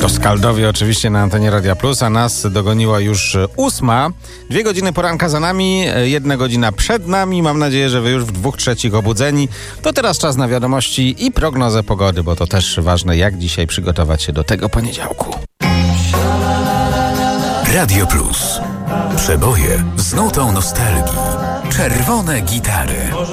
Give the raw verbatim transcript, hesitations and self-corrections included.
To Skaldowie oczywiście na antenie Radia Plus, a nas dogoniła już ósma. Dwie godziny poranka za nami, jedna godzina przed nami. Mam nadzieję, że wy już w dwóch trzecich obudzeni. To teraz czas na wiadomości i prognozę pogody, bo to też ważne, jak dzisiaj przygotować się do tego poniedziałku. Radio Plus. Przeboje z nutą nostalgii. Czerwone gitary.